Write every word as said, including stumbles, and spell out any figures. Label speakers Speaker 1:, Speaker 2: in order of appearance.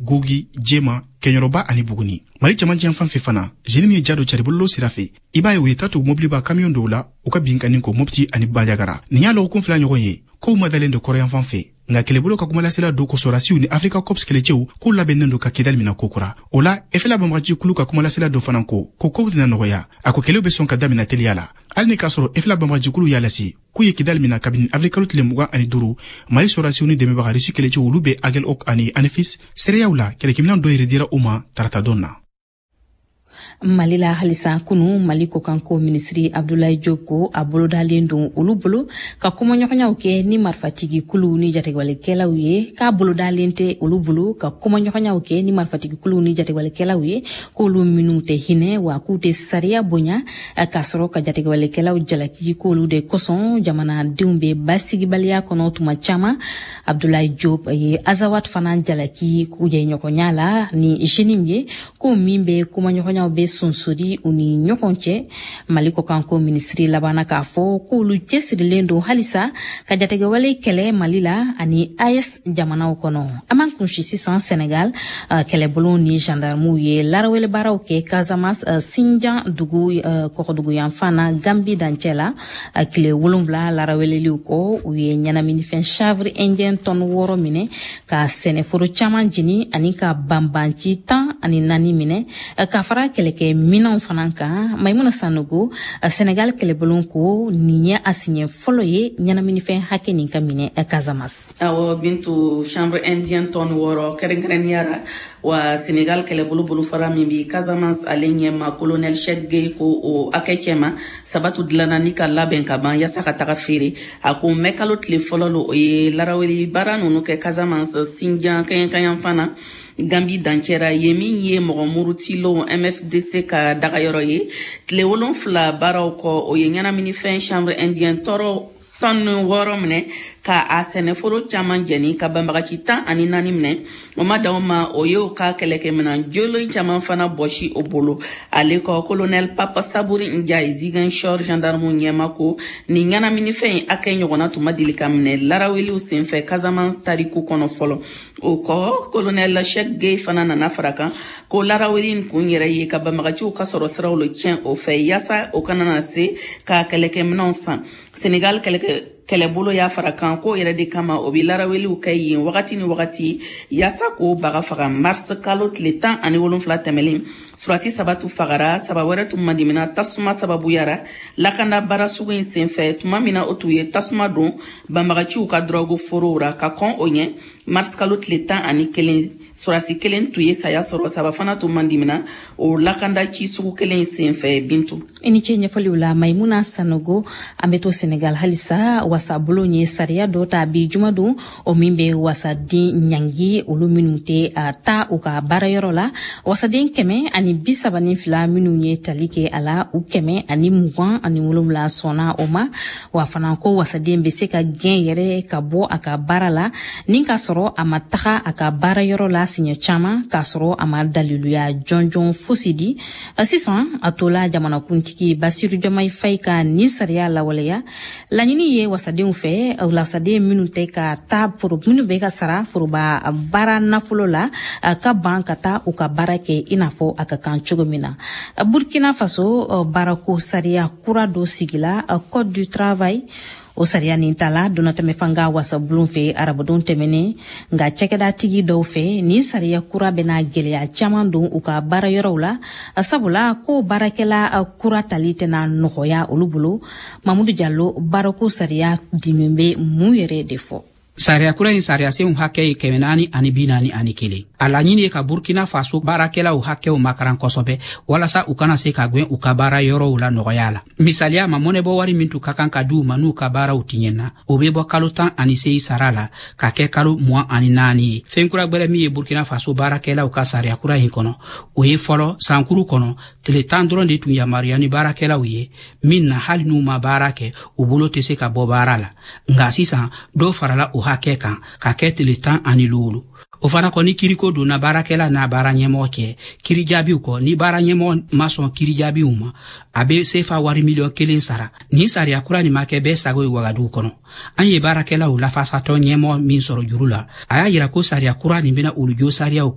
Speaker 1: Gogi, Jema, Kenyoroba ani Buguni. Mali Chamanjian fan fe fana, jeni mi jado charibolo sirafe. Iba ye wetatu mobili ba camion dola, uka binkaninko mopti ani Bajagara. Niya lo konfla nyogonye, ko madalen de Korean fan fe. Nga kelebolo ka kumalasela do kosorasiu ni Africa Corps kelecheu ko labennendo ka kidal mina kokura. Ola efela bamraji kulu ka kumalasela do fananko ko ko dina noya. Ako kelebe son ka damina teliala. Alni kasoro efela bamraji kulu yalasi. Ku ye kidal mina kabin Africa Lut lemuga ani duru. Mali sorasiu ni demeba resu kelecheu lube agel ok ani anefis sereyaula kelekimnan do iredira uma taratadonna.
Speaker 2: Malila halisa kunu maliko kanko ministri Abdoulaye Diop ko abolo dalendo ulubulu ka kuma nyokonya uke ni marfatigi kulu ni jategwale kela uye ka abolo dalente ulubulu ka kuma nyokonya uke ni marfatigi kulu ni jategwale kela uye ko lu minute hine wa kute saria bonya ka soro ka jategwale kela ujalaki ko lu de koson jamana dumbe basigi balia kono tuma chama Abdoulaye Diop ye azawat fanan jalaki kuje nyokonya la ni ishinimye ko mimbe kuma nyokonya be sunsuri uni nyokonche maliko kanko ministri labana kafo ko lu lendo halisa ka jatege wale kele malila ani A S jamana ukono aman kunshisi san Senegal uh, kele bolo ni gendarme ye larawele barawke Casamance uh, Sinjan dugu uh, ko dugu yanfana Gambi danchela uh, kile wolumvla larawele liuko uye nyana minifen chavre indien ton woro mine ka seneforo chaman jini ani ka bambanchi tan ani nani mine uh, ka fara keleke minan fananka Maimuna Sanogo uh, Senegal kele bolonko ninya asinye folo ye nyana minifen hake ninka mine uh, Casamance
Speaker 3: awo bintu chambre indien ton woro keren yara wa Senegal kele bulu bulu fara mimbi Casamance alenye ma colonel Chegge ko o akechema sabatu dilana nika laben kaban yasa kataka fere ako mekalo tle fololo e laraweli baranu no ke Casamance Sinjan kayan kayan fana Gambi danchera yemi ye mogomuru tilo M F D C ka dagayoro ye tle wolon fla baraw ko o yenyana minifen chambre indien toro ton woro mne ka asene foro chaman jeni ka bambagachi tan ani nani mne o madama o yo ka keleke mena jolo chaman fana boshi obolo ale ko colonel Papa Saburi Njai zigan shor gendarme nyema ko ni nyana minifen akenyo gona tuma dilika mne laraweli usenfe Casamance tariku kono folo o ko colonel Chegge fana na nafraka ko laraweli kunyere ye ka bambagachi ka soro srawlo tien o fe yasa o kanana se ka keleke mena san Senegal keleke kele bolo ya farakan ko yere de kama obi laraweli ukay wakati ni wakati yasa ko baga faga mars kalo tle tan ani wolon fla temelin surasi sabatu fagara sabawara tumma dimina tasuma sababu yara lakanda bara sugu senfe tuma mina otuye tasuma don bambagachi ka drogo forora ka kon onye mars kalo tle tan ani kelen surasi kelen tuye saya soro sabafana tumma dimina o lakanda chi sugu kelen senfe bintu
Speaker 2: eni chenye foli ula Maimuna Sanogo ameto Senegal halisa wasa bolonye saria dota bi jumadu o mimbe wasa di nyangi ulu minute ata uka bara yorola wasa den keme ani bisaba ni fila minunye talike ala u keme ani mugan ani mulumla sona oma wa fananko wasa den bese ka gen yere ka bo aka bara la ninka soro amataka aka bara yorola sinye chama ka soro ama dalilu ya jonjon fosidi asisan atola jamana kuntiki Basiru Jomai Faika ni saria la waleya la nyini ye wasa den fe o la sade minute ka ta furu minu be ka sara furu ba bara nafulo la ka banka ta u ka barake inafo aka kan chugumina Burkina Faso barako saria kura do sigila code du travail o saria ni tala donata me fanga wasa blumfe arabodon temene nga chekeda tigi do fe ni saria kura bena gelya chamando uka bara yorowla sabula ko barakela kura talite na nohoya olubulo Mamadou Diallo barako saria dimembe muyere defo
Speaker 4: Saria kura in saria se un hake kemenani ani binani ani kele. Ala nyini ka Burkina Faso barakela u hake u makaran kosobe wala sa ukana se ka gwen ukabara yoro ula nogoyala. Misalia mamone bo wari mintu kakan kadu manu kabara utinyena. Obebo kalutan ani se sarala kake kalu mwa ani nani. Fenkura gbere mi Burkina Faso barakela u ka saria kura in kono. Uye folo sankuru kono tele tandron de tunya mariani barakela uye minna hali numa barake ubulo tese ka bo barala. Nga sisa do farala u hake kan ka kete le tan ani lulu o fana ko ni kiriko do na barakela na baranyemo ke kiri jabi ko ni baranyemo mason kiri jabi uma abe sefa wari million kelen sara ni sari akura ni make be sago i wagadu kono anye barakela u la fasato nyemo min soro jurula aya yira ko sari akura ni bina ulujo sari